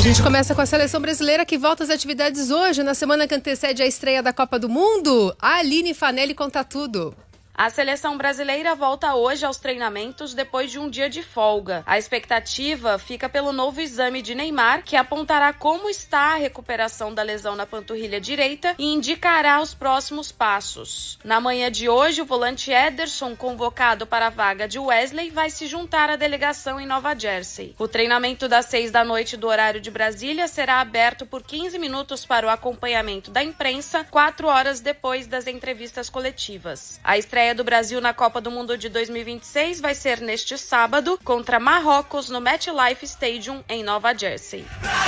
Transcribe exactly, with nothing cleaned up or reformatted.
gente começa com a seleção brasileira que volta às atividades hoje, na semana que antecede a estreia da Copa do Mundo. A Aline Fanelli conta tudo. A seleção brasileira volta hoje aos treinamentos depois de um dia de folga. A expectativa fica pelo novo exame de Neymar, que apontará como está a recuperação da lesão na panturrilha direita e indicará os próximos passos. Na manhã de hoje, o volante Ederson, convocado para a vaga de Wesley, vai se juntar à delegação em Nova Jersey. O treinamento das seis da noite do horário de Brasília será aberto por quinze minutos para o acompanhamento da imprensa, quatro horas depois das entrevistas coletivas. A estreia A estreia do Brasil na Copa do Mundo de dois mil e vinte e seis vai ser neste sábado contra Marrocos no MetLife Stadium em Nova Jersey.